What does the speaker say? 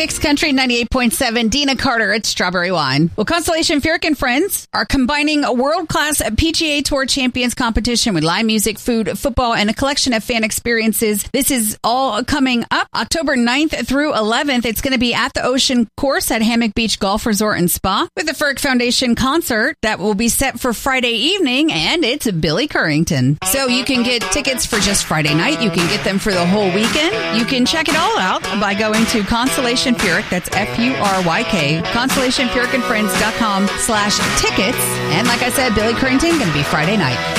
Kicks Country 98.7, Dina Carter at Strawberry Wine. Well, Constellation Furyk and Friends are combining a world-class PGA Tour Champions competition with live music, food, football, and a collection of fan experiences. This is all coming up October 9th through 11th. It's going to be at the Ocean Course at Hammock Beach Golf Resort and Spa with the Furyk Foundation concert that will be set for Friday evening, and it's Billy Currington. So you can get tickets for just Friday night. You can get them for the whole weekend. You can check it all out by going to Constellation Furyk, that's F-U-R-Y-K, ConstellationFurykandFriends.com/tickets. And like I said, Billy Currington going to be Friday night.